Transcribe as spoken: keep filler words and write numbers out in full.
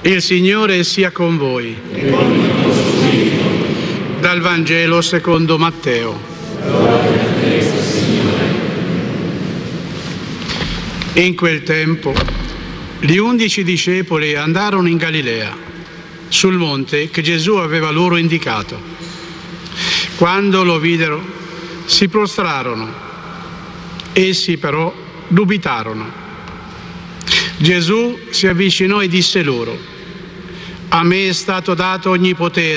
Il Signore sia con voi. E con il tuo spirito. Dal Vangelo secondo Matteo. Gloria a te, Signore. In quel tempo gli undici discepoli andarono in Galilea, sul monte che Gesù aveva loro indicato. Quando lo videro, si prostrarono. Essi però dubitarono. Gesù si avvicinò e disse loro: A me è stato dato ogni potere